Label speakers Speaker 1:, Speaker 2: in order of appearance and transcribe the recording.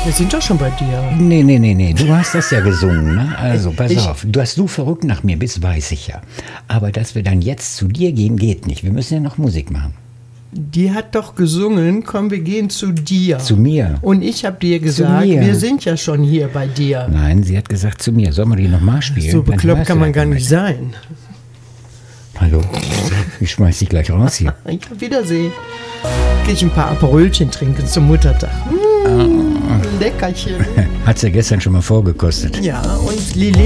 Speaker 1: Wir sind doch schon bei dir.
Speaker 2: Nee. Du hast das ja gesungen, ne? Also, pass auf. Dass du verrückt nach mir bist, weiß ich ja. Aber dass wir dann jetzt zu dir gehen, geht nicht. Wir müssen ja noch Musik machen.
Speaker 1: Die hat doch gesungen, komm, wir gehen zu dir.
Speaker 2: Zu mir.
Speaker 1: Und ich habe dir gesagt, wir sind ja schon hier bei dir.
Speaker 2: Nein, sie hat gesagt zu mir. Sollen wir die nochmal spielen?
Speaker 1: So bekloppt kann man gar nicht sein.
Speaker 2: Hallo, ich schmeiß dich gleich raus hier.
Speaker 1: Ja, Wiedersehen. Gehe ich ein paar Aperolchen trinken zum Muttertag. Leckerchen.
Speaker 2: Hat's ja gestern schon mal vorgekostet.
Speaker 1: Ja, und Lili